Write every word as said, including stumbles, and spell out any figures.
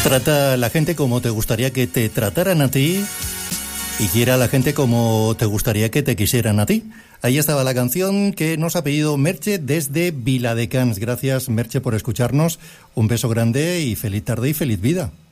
Trata a la gente como te gustaría que te trataran a ti y quiera a la gente como te gustaría que te quisieran a ti. Ahí estaba la canción que nos ha pedido Merche desde Viladecans. Gracias, Merche, por escucharnos. Un beso grande y feliz tarde y feliz vida.